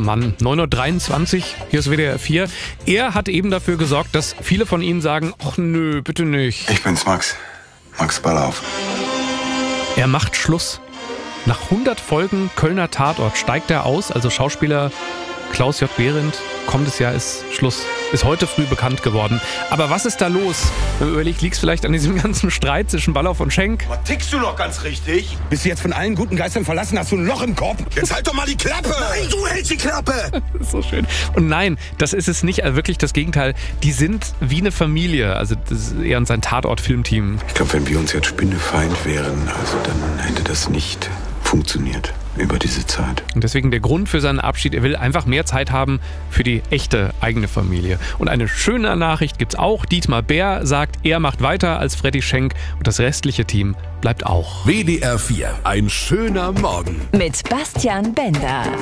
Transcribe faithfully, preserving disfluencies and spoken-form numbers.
Mann, neun Uhr dreiundzwanzig, hier ist W D R vier. Er hat eben dafür gesorgt, dass viele von Ihnen sagen, ach nö, bitte nicht. Ich bin's, Max. Max Ballauf. Er macht Schluss. Nach hundert Folgen Kölner Tatort steigt er aus, also Schauspieler Klaus J. Behrendt. Kommendes Jahr ist Schluss. Ist heute früh bekannt geworden. Aber was ist da los? Wenn man überlegt, liegt es vielleicht an diesem ganzen Streit zwischen Ballauf und Schenk? Was tickst du noch ganz richtig? Bist du jetzt von allen guten Geistern verlassen? Hast du ein Loch im Kopf? Jetzt halt doch mal die Klappe! Nein, du hältst die Klappe! Das ist so schön. Und nein, das ist es nicht. Also wirklich das Gegenteil. Die sind wie eine Familie. Also das ist eher sein Tatort-Filmteam. Ich glaube, wenn wir uns jetzt Spinnefeind wären, also dann hätte das nicht funktioniert über diese Zeit. Und deswegen der Grund für seinen Abschied, er will einfach mehr Zeit haben für die echte eigene Familie. Und eine schöne Nachricht gibt's auch. Dietmar Bär sagt, er macht weiter als Freddy Schenk und das restliche Team bleibt auch. W D R vier, ein schöner Morgen. Mit Bastian Bender.